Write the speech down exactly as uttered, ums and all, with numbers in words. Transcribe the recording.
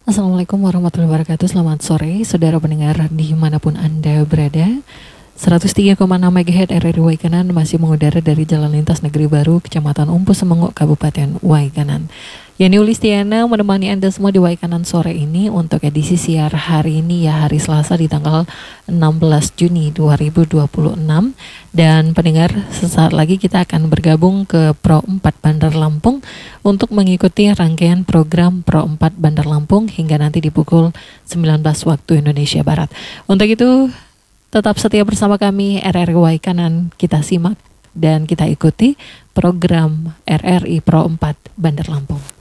Assalamualaikum warahmatullahi wabarakatuh. Selamat sore saudara pendengar dimanapun Anda berada. seratus tiga koma enam megahertz R R I Waikanan masih mengudara dari Jalan Lintas Negeri Baru, Kecamatan Umpu Semenguk, Kabupaten Waikanan. Yani Ulistiana menemani Anda semua di Waikanan sore ini untuk edisi siar hari ini ya, hari Selasa di tanggal enam belas Juni dua ribu dua puluh enam. Dan pendengar, sesaat lagi kita akan bergabung ke Pro empat Bandar Lampung untuk mengikuti rangkaian program Pro empat Bandar Lampung hingga nanti di pukul sembilan belas waktu Indonesia Barat. Untuk itu tetap setia bersama kami R R I Waikanan, kita simak dan kita ikuti program R R I Pro empat Bandar Lampung.